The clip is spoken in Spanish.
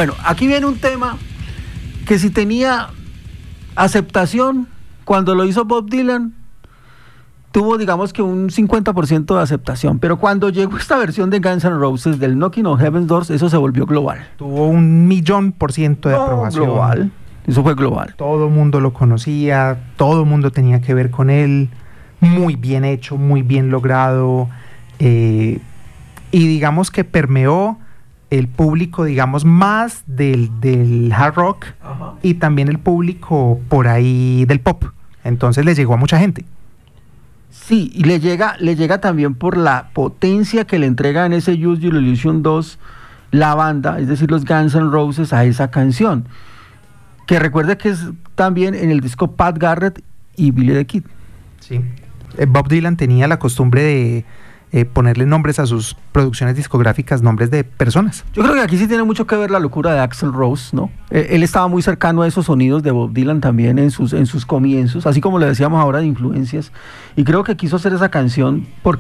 Bueno, aquí viene un tema que si tenía aceptación cuando lo hizo Bob Dylan, tuvo digamos que un 50% de aceptación, pero cuando llegó esta versión de Guns N' Roses del Knocking on Heaven's Door, eso se volvió global. Tuvo 1,000,000% de aprobación. Global, eso fue global. Todo el mundo lo conocía, todo el mundo tenía que ver con él, muy bien hecho, muy bien logrado, y digamos que permeó el público, digamos, más del hard rock. Ajá. Y también el público por ahí del pop, entonces le llegó a mucha gente. Sí, y le llega también por la potencia que le entrega en ese Use Your Illusion 2 la banda, es decir, los Guns N' Roses a esa canción. Que recuerde que es también en el disco Pat Garrett y Billy the Kid. Sí. Bob Dylan tenía la costumbre de ponerle nombres a sus producciones discográficas, nombres de personas. Yo creo que aquí sí tiene mucho que ver la locura de Axl Rose, ¿no? Él estaba muy cercano a esos sonidos de Bob Dylan también en sus comienzos, así como le decíamos ahora de influencias, y creo que quiso hacer esa canción porque